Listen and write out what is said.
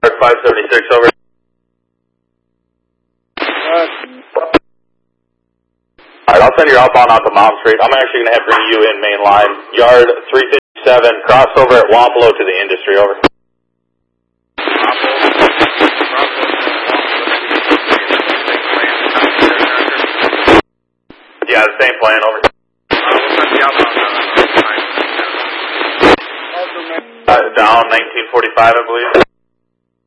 576 over. Alright, I'll send your outbound out to Mount Street. I'm actually going to have to bring you in main line. Yard 357, crossover at Wampalo to the industry, over. Yeah, the same plan, over. Down 1945, I believe.